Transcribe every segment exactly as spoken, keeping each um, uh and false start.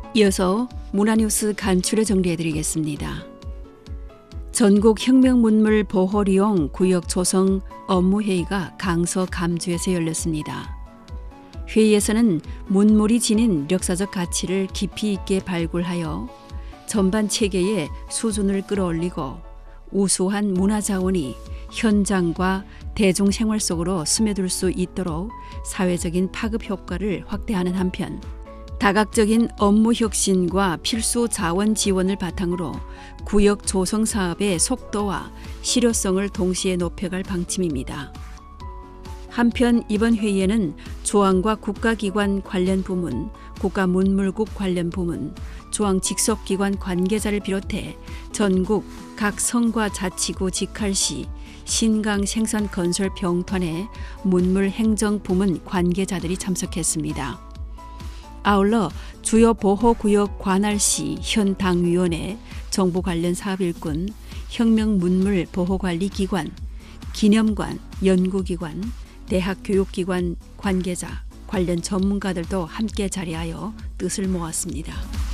이어서 문화뉴스 간추려 정리해드리겠습니다. 전국 혁명문물 보호리용 구역 조성 업무회의가 강서 감주에서 열렸습니다. 회의에서는 문물이 지닌 역사적 가치를 깊이 있게 발굴하여 전반 체계의 수준을 끌어올리고 우수한 문화자원이 현장과 대중생활 속으로 스며들 수 있도록 사회적인 파급 효과를 확대하는 한편 다각적인 업무 혁신과 필수 자원 지원을 바탕으로 구역 조성 사업의 속도와 실효성을 동시에 높여갈 방침입니다. 한편 이번 회의에는 조항과 국가기관 관련 부문, 국가문물국 관련 부문, 조항 직속기관 관계자를 비롯해 전국 각 성과 자치구 직할시, 신강 생산 건설 병턴의 문물 행정 부문 관계자들이 참석했습니다. 아울러 주요 보호구역 관할시 현 당위원회, 정부 관련 사업일꾼, 혁명문물 보호관리기관, 기념관, 연구기관, 대학교육기관 관계자, 관련 전문가들도 함께 자리하여 뜻을 모았습니다.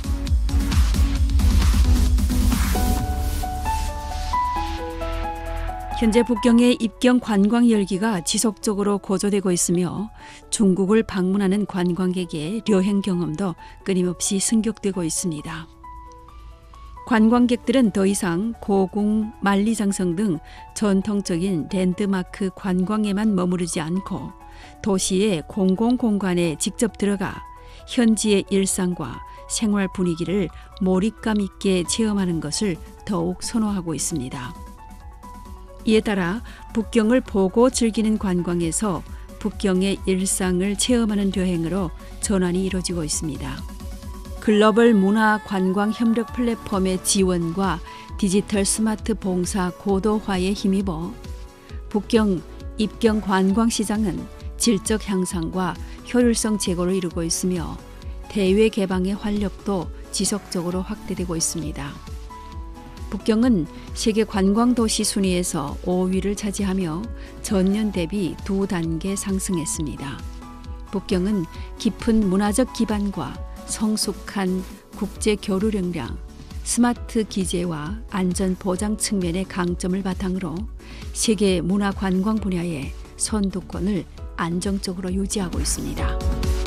현재 북경의 입경 관광 열기가 지속적으로 고조되고 있으며 중국을 방문하는 관광객의 여행 경험도 끊임없이 승격되고 있습니다. 관광객들은 더 이상 고궁, 만리장성 등 전통적인 랜드마크 관광에만 머무르지 않고 도시의 공공공간에 직접 들어가 현지의 일상과 생활 분위기를 몰입감 있게 체험하는 것을 더욱 선호하고 있습니다. 이에 따라 북경을 보고 즐기는 관광에서 북경의 일상을 체험하는 여행으로 전환이 이루어지고 있습니다. 글로벌 문화 관광 협력 플랫폼의 지원과 디지털 스마트 봉사 고도화에 힘입어 북경 입경 관광 시장은 질적 향상과 효율성 제고를 이루고 있으며 대외 개방의 활력도 지속적으로 확대되고 있습니다. 북경은 세계 관광도시 순위에서 오 위를 차지하며 전년 대비 두 단계 상승했습니다. 북경은 깊은 문화적 기반과 성숙한 국제 교류 역량, 스마트 기재와 안전 보장 측면의 강점을 바탕으로 세계 문화 관광 분야의 선두권을 안정적으로 유지하고 있습니다.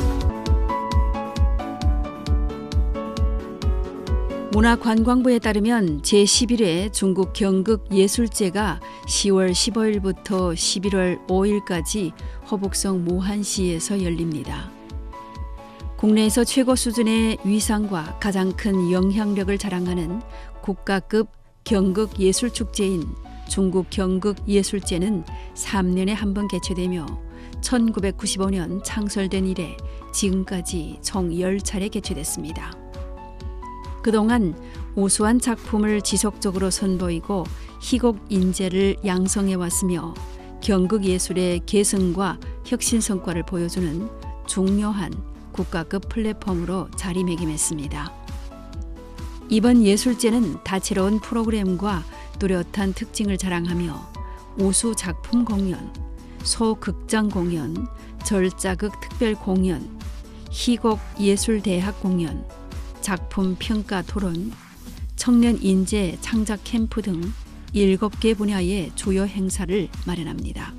문화관광부에 따르면 제십일 회 중국 경극예술제가 시월 십오일부터 십일월 오일까지 허북성 무한시에서 열립니다. 국내에서 최고 수준의 위상과 가장 큰 영향력을 자랑하는 국가급 경극예술축제인 중국 경극예술제는 삼 년에 한 번 개최되며 천구백구십오 년 창설된 이래 지금까지 총 십 차례 개최됐습니다. 그동안 우수한 작품을 지속적으로 선보이고 희곡 인재를 양성해왔으며 경극예술의 계승과 혁신 성과를 보여주는 중요한 국가급 플랫폼으로 자리매김했습니다. 이번 예술제는 다채로운 프로그램과 뚜렷한 특징을 자랑하며 우수 작품 공연, 소극장 공연, 절자극 특별 공연, 희곡 예술대학 공연, 작품 평가 토론, 청년 인재 창작 캠프 등 일곱 개 분야의 주요 행사를 마련합니다.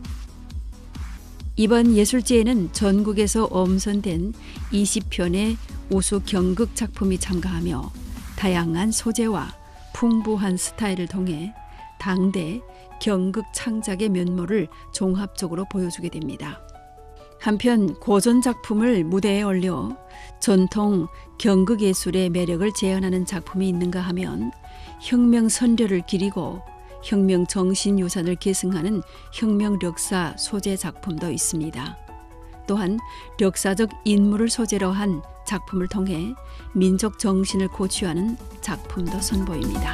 이번 예술제에는 전국에서 엄선된 이십 편의 우수 경극 작품이 참가하며 다양한 소재와 풍부한 스타일을 통해 당대 경극 창작의 면모를 종합적으로 보여주게 됩니다. 한편 고전 작품을 무대에 올려 전통 경극예술의 매력을 재현하는 작품이 있는가 하면 혁명 선려를 기리고 혁명 정신유산을 계승하는 혁명 력사 소재 작품도 있습니다. 또한 력사적 인물을 소재로 한 작품을 통해 민족 정신을 고취하는 작품도 선보입니다.